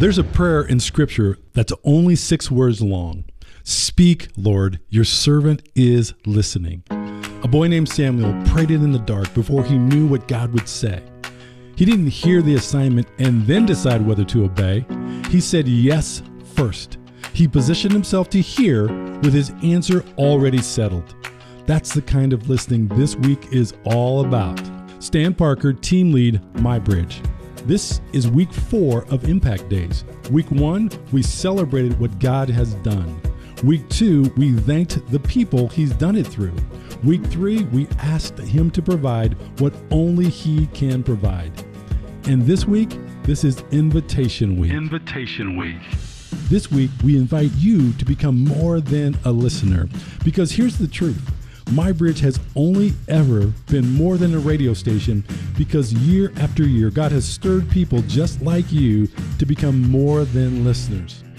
There's a prayer in Scripture that's only 6 words long. Speak, Lord, your servant is listening. A boy named Samuel prayed it in the dark before he knew what God would say. He didn't hear the assignment and then decide whether to obey. He said yes first. He positioned himself to hear with his answer already settled. That's the kind of listening this week is all about. Stan Parker, team lead, MyBridge. This is week 4 of Impact Days. Week 1, we celebrated what God has done. Week 2, we thanked the people he's done it through. Week 3, we asked him to provide what only he can provide. And this week, this is Invitation Week. Invitation Week. This week, we invite you to become more than a listener. Because here's the truth. MyBridge has only ever been more than a radio station because year after year, God has stirred people just like you to become more than listeners.